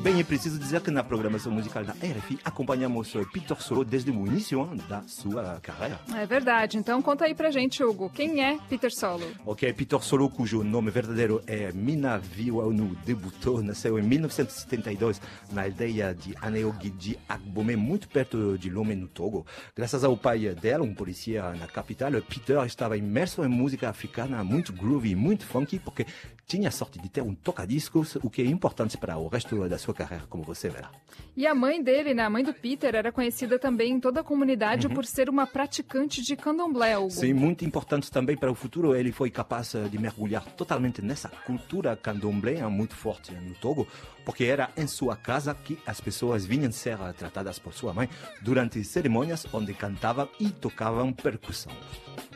Bem, é preciso dizer que na programação musical da RFI acompanhamos Peter Solo desde o início da sua carreira. É verdade. Então conta aí pra gente, Hugo. Quem é Peter Solo? Ok, Peter Solo, cujo nome verdadeiro é Mina Viwanu, debutou, nasceu em 1972 na aldeia de Aneogidi Agbome, muito perto de Lomé, no Togo. Graças ao pai dela, um polícia na capital, Peter estava imerso em música africana, muito groovy, muito funky, porque tinha a sorte de ter um toca-discos, o que é importante para o resto da sua carreira, como você verá. E a mãe dele, né? A mãe do Peter, era conhecida também em toda a comunidade por ser uma praticante de candomblé, Hugo. Sim, muito importante também para o futuro. Ele foi capaz de mergulhar totalmente nessa cultura candomblé muito forte no Togo, porque era em sua casa que as pessoas vinham ser tratadas por sua mãe durante cerimônias onde cantavam e tocavam percussão.